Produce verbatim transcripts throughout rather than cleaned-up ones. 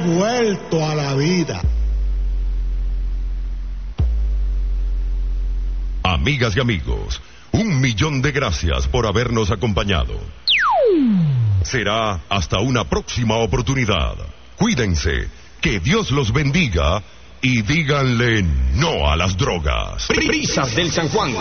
vuelto a la vida. Amigas y amigos, un millón de gracias por habernos acompañado. Será hasta una próxima oportunidad. Cuídense, que Dios los bendiga y díganle no a las drogas. Brisas del San Juan.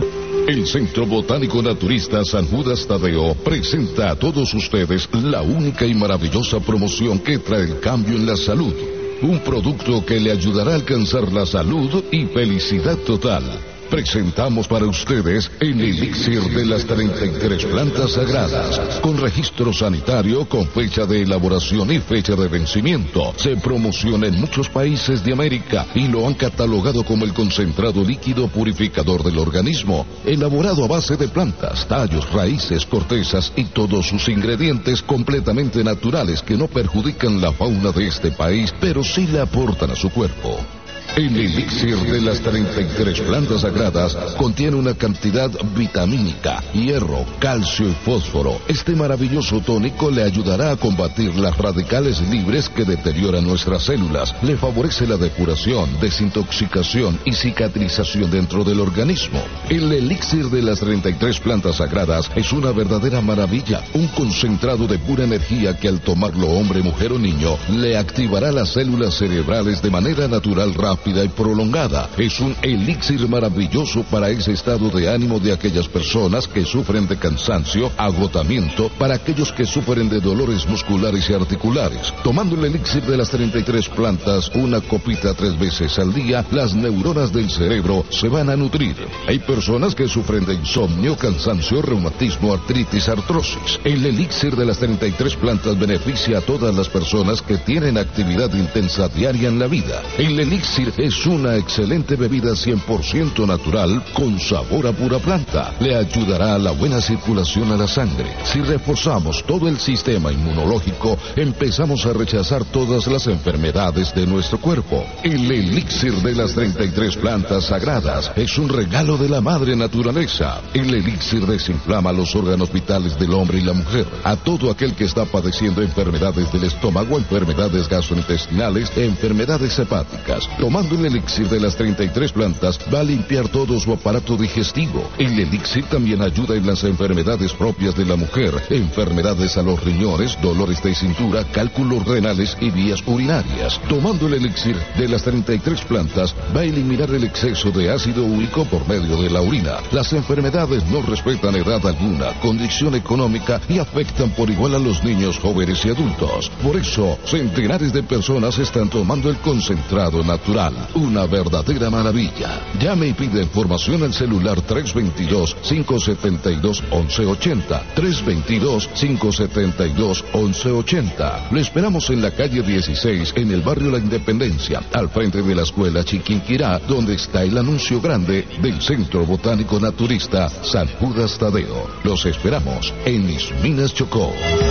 El Centro Botánico Naturista San Judas Tadeo presenta a todos ustedes la única y maravillosa promoción que trae el cambio en la salud. Un producto que le ayudará a alcanzar la salud y felicidad total. Presentamos para ustedes el elixir de las treinta y tres plantas sagradas, con registro sanitario, con fecha de elaboración y fecha de vencimiento. Se promociona en muchos países de América y lo han catalogado como el concentrado líquido purificador del organismo, elaborado a base de plantas, tallos, raíces, cortezas y todos sus ingredientes completamente naturales que no perjudican la fauna de este país, pero sí le aportan a su cuerpo. El elixir de las treinta y tres plantas sagradas contiene una cantidad vitamínica, hierro, calcio y fósforo. Este maravilloso tónico le ayudará a combatir las radicales libres que deterioran nuestras células. Le favorece la depuración, desintoxicación y cicatrización dentro del organismo. El elixir de las treinta y tres plantas sagradas es una verdadera maravilla. Un concentrado de pura energía que al tomarlo hombre, mujer o niño, le activará las células cerebrales de manera natural, rápida y prolongada. Es un elixir maravilloso para ese estado de ánimo de aquellas personas que sufren de cansancio, agotamiento, para aquellos que sufren de dolores musculares y articulares. Tomando el elixir de las treinta y tres plantas, una copita tres veces al día, las neuronas del cerebro se van a nutrir. Hay personas que sufren de insomnio, cansancio, reumatismo, artritis, artrosis. El elixir de las treinta y tres plantas beneficia a todas las personas que tienen actividad intensa diaria en la vida. El elixir es una excelente bebida cien por ciento natural con sabor a pura planta. Le ayudará a la buena circulación a la sangre. Si reforzamos todo el sistema inmunológico, empezamos a rechazar todas las enfermedades de nuestro cuerpo. El elixir de las treinta y tres plantas sagradas es un regalo de la madre naturaleza. El elixir desinflama los órganos vitales del hombre y la mujer. A todo aquel que está padeciendo enfermedades del estómago, enfermedades gastrointestinales, enfermedades hepáticas. Tomando el elixir de las treinta y tres plantas va a limpiar todo su aparato digestivo. El elixir también ayuda en las enfermedades propias de la mujer, enfermedades a los riñones, dolores de cintura, cálculos renales y vías urinarias. Tomando el elixir de las treinta y tres plantas va a eliminar el exceso de ácido úrico por medio de la orina. Las enfermedades no respetan edad alguna, condición económica y afectan por igual a los niños, jóvenes y adultos. Por eso, centenares de personas están tomando el concentrado natural. Una verdadera maravilla. Llame y pide información al celular tres dos dos, cinco siete dos, once ochenta. tres dos dos, cinco siete dos, once ochenta. Lo esperamos en la calle dieciséis, en el barrio La Independencia, al frente de la escuela Chiquinquirá, donde está el anuncio grande del Centro Botánico Naturista San Judas Tadeo. Los esperamos en Isminas, Chocó.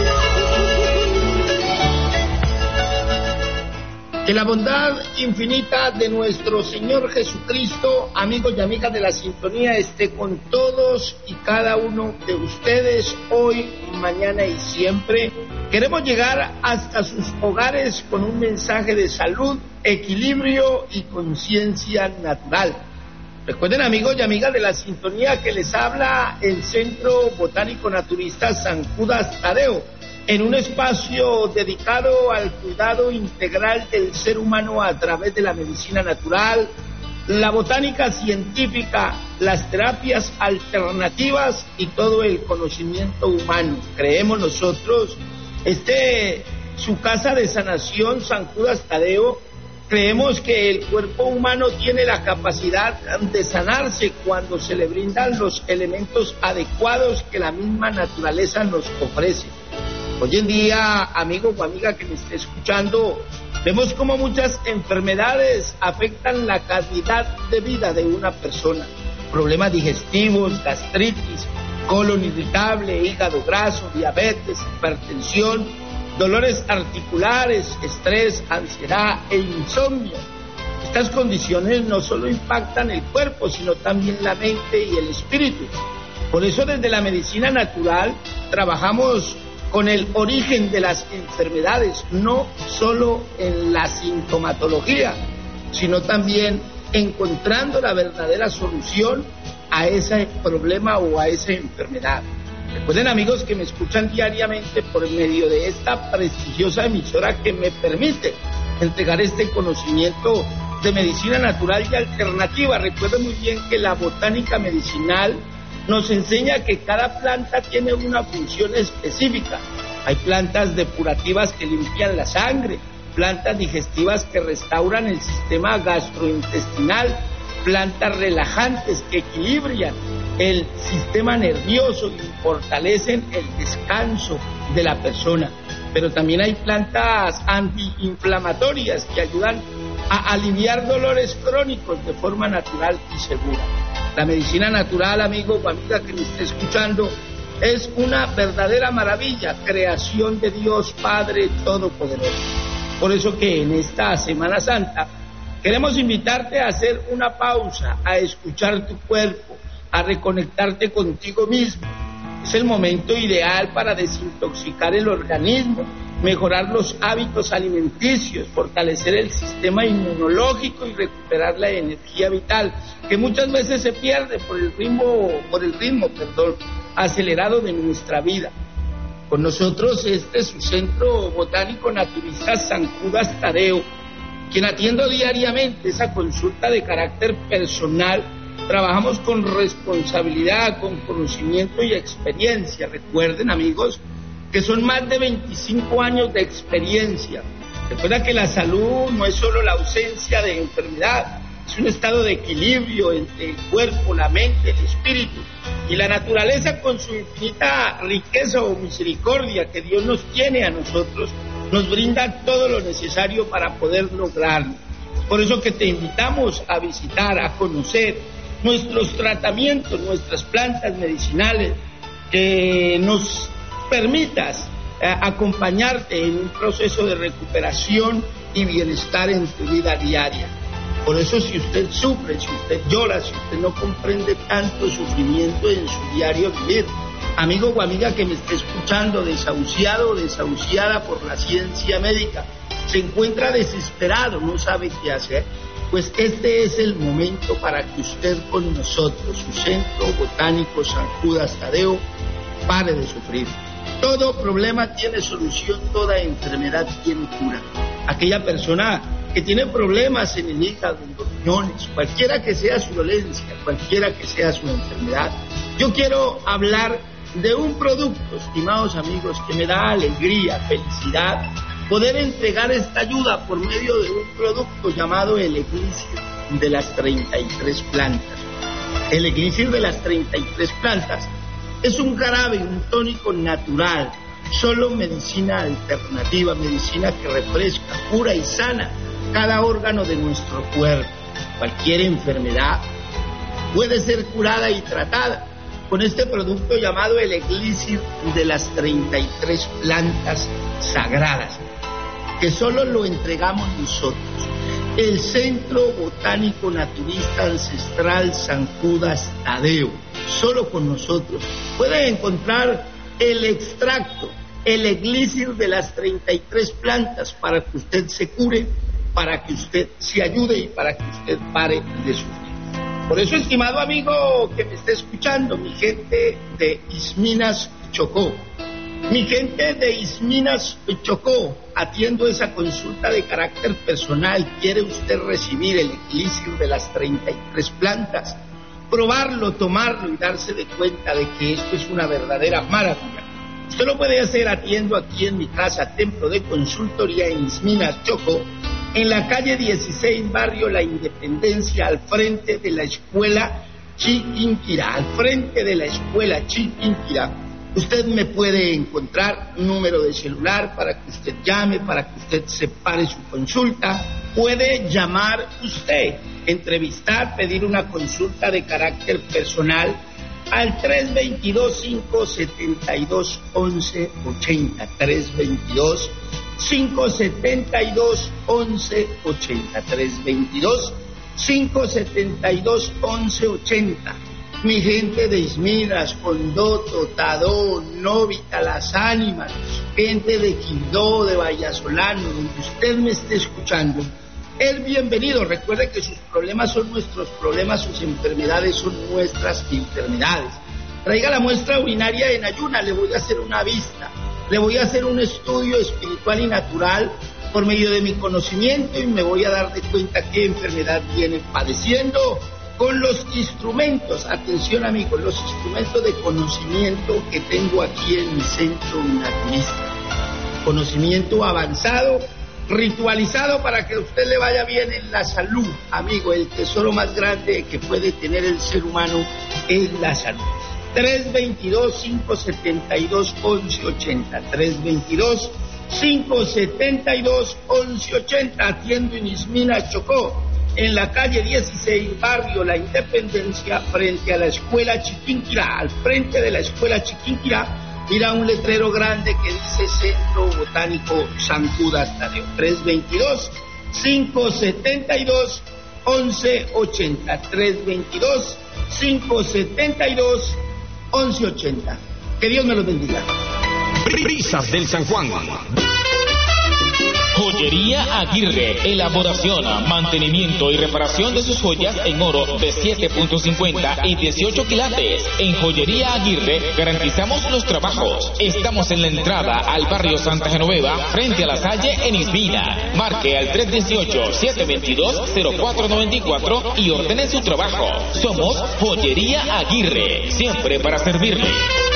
Que la bondad infinita de nuestro Señor Jesucristo, amigos y amigas de la sintonía, esté con todos y cada uno de ustedes hoy, mañana y siempre. Queremos llegar hasta sus hogares con un mensaje de salud, equilibrio y conciencia natural. Recuerden, amigos y amigas de la sintonía, que les habla el Centro Botánico Naturista San Judas Tadeo, en un espacio dedicado al cuidado integral del ser humano a través de la medicina natural, la botánica científica, las terapias alternativas y todo el conocimiento humano. Creemos nosotros, este, su casa de sanación, San Judas Tadeo, creemos que el cuerpo humano tiene la capacidad de sanarse cuando se le brindan los elementos adecuados que la misma naturaleza nos ofrece. Hoy en día, amigo o amiga que me esté escuchando, vemos como muchas enfermedades afectan la calidad de vida de una persona. Problemas digestivos, gastritis, colon irritable, hígado graso, diabetes, hipertensión, dolores articulares, estrés, ansiedad e insomnio. Estas condiciones no solo impactan el cuerpo, sino también la mente y el espíritu. Por eso, desde la medicina natural trabajamos con el origen de las enfermedades, no solo en la sintomatología, sino también encontrando la verdadera solución a ese problema o a esa enfermedad. Recuerden, amigos, que me escuchan diariamente por medio de esta prestigiosa emisora que me permite entregar este conocimiento de medicina natural y alternativa. Recuerden muy bien que la botánica medicinal nos enseña que cada planta tiene una función específica. Hay plantas depurativas que limpian la sangre, plantas digestivas que restauran el sistema gastrointestinal, plantas relajantes que equilibran el sistema nervioso y fortalecen el descanso de la persona. Pero también hay plantas antiinflamatorias que ayudan a aliviar dolores crónicos de forma natural y segura. La medicina natural, amigo o amiga que me esté escuchando, es una verdadera maravilla, creación de Dios Padre Todopoderoso. Por eso que en esta Semana Santa queremos invitarte a hacer una pausa, a escuchar tu cuerpo, a reconectarte contigo mismo. Es el momento ideal para desintoxicar el organismo, mejorar los hábitos alimenticios, fortalecer el sistema inmunológico y recuperar la energía vital, que muchas veces se pierde por el ritmo, por el ritmo, perdón, acelerado de nuestra vida. Con nosotros este es su centro botánico naturista San Judas Tadeo, quien atiendo diariamente esa consulta de carácter personal. Trabajamos con responsabilidad, con conocimiento y experiencia. Recuerden, amigos, que son más de veinticinco años de experiencia. Recuerda que la salud no es solo la ausencia de enfermedad, es un estado de equilibrio entre el cuerpo, la mente, el espíritu. Y la naturaleza, con su infinita riqueza o misericordia que Dios nos tiene a nosotros, nos brinda todo lo necesario para poder lograrlo. Por eso que te invitamos a visitar, a conocer nuestros tratamientos, nuestras plantas medicinales, que nos permitas eh, acompañarte en un proceso de recuperación y bienestar en tu vida diaria. Por eso, si usted sufre, si usted llora, si usted no comprende tanto sufrimiento en su diario vivir, amigo o amiga que me esté escuchando, desahuciado o desahuciada por la ciencia médica, se encuentra desesperado, no sabe qué hacer, pues este es el momento para que usted con nosotros, su centro botánico San Judas Tadeo, pare de sufrir. Todo problema tiene solución, toda enfermedad tiene cura. Aquella persona que tiene problemas en el hígado, en los riñones, cualquiera que sea su dolencia, cualquiera que sea su enfermedad, yo quiero hablar de un producto, estimados amigos, que me da alegría, felicidad, poder entregar esta ayuda por medio de un producto llamado el Elixir de las treinta y tres plantas. El Elixir de las treinta y tres plantas es un jarabe, un tónico natural, solo medicina alternativa, medicina que refresca, cura y sana cada órgano de nuestro cuerpo. Cualquier enfermedad puede ser curada y tratada con este producto llamado el Elixir de las treinta y tres plantas sagradas, que solo lo entregamos nosotros, el Centro Botánico Naturista Ancestral San Judas Tadeo. Solo con nosotros puede encontrar el extracto, el Elixir de las treinta y tres plantas, para que usted se cure, para que usted se ayude y para que usted pare de sufrir. Por eso, estimado amigo que me esté escuchando, mi gente de Isminas, Chocó, mi gente de Isminas, Chocó, atiendo esa consulta de carácter personal. ¿Quiere usted recibir el Elixir de las treinta y tres plantas? Probarlo, tomarlo y darse de cuenta de que esto es una verdadera maravilla. Usted lo puede hacer atiendo aquí en mi casa, Templo de Consultoría en Isminas, Chocó, en la calle dieciséis, barrio La Independencia, al frente de la escuela Chiquinquirá, al frente de la escuela Chiquinquirá. Usted me puede encontrar un número de celular para que usted llame, para que usted separe su consulta. Puede llamar usted, entrevistar, pedir una consulta de carácter personal al tres dos dos, cinco siete dos, once ochenta, tres dos dos, cinco siete dos, once ochenta, tres dos dos, cinco siete dos, once ochenta. Mi gente de Isminas, Condoto, Tadó, Novita, Las Ánimas, gente de Quindó, de Vallasolano, donde usted me esté escuchando, es bienvenido. Recuerde que sus problemas son nuestros problemas, sus enfermedades son nuestras enfermedades. Traiga la muestra urinaria en ayuna, le voy a hacer una vista, le voy a hacer un estudio espiritual y natural por medio de mi conocimiento y me voy a dar de cuenta qué enfermedad viene padeciendo con los instrumentos, atención amigos, los instrumentos de conocimiento que tengo aquí en mi centro naturista. Conocimiento avanzado, ritualizado para que a usted le vaya bien en la salud. Amigo, el tesoro más grande que puede tener el ser humano es la salud. tres veintidós, cinco setenta y dos, once ochenta, tres veintidós, cinco setenta y dos, once ochenta, atiendo en Isminas, Chocó, en la calle dieciséis, barrio La Independencia, frente a la escuela Chiquinquirá. Al frente de la escuela Chiquinquirá, mira un letrero grande que dice Centro Botánico San Judas Tadeo. tres veintidós, cinco setenta y dos, once ochenta, tres veintidós, cinco setenta y dos, once ochenta. Que Dios me los bendiga. Brisas del San Juan. Joyería Aguirre, elaboración, mantenimiento y reparación de sus joyas en oro de siete punto cincuenta y dieciocho quilates. En Joyería Aguirre garantizamos los trabajos. Estamos en la entrada al barrio Santa Genoveva, frente a la Salle en Ismina. Marque al tres dieciocho, siete veintidós, cero cuatro noventa y cuatro y ordene su trabajo. Somos Joyería Aguirre, siempre para servirle.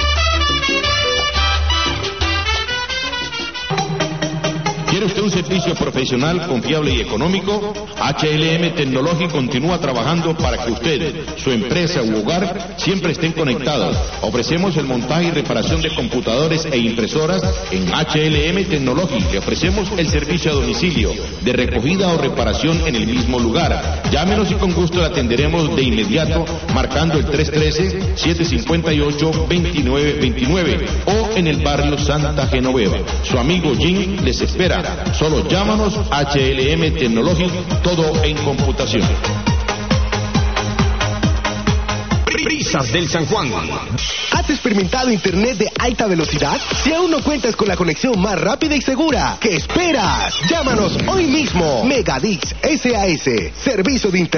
¿Quiere usted un servicio profesional, confiable y económico? H L M Technology continúa trabajando para que usted, su empresa u hogar siempre estén conectados. Ofrecemos el montaje y reparación de computadores e impresoras en H L M Technology. Le ofrecemos el servicio a domicilio de recogida o reparación en el mismo lugar. Llámenos y con gusto le atenderemos de inmediato marcando el tres uno tres, siete cinco ocho, dos nueve dos nueve o en el barrio Santa Genoveva. Su amigo Jim les espera. Solo llámanos. H L M Technology, todo en computación. Brisas del San Juan. ¿Has experimentado internet de alta velocidad? Si aún no cuentas con la conexión más rápida y segura, ¿qué esperas? Llámanos hoy mismo. Megadix S A S, servicio de internet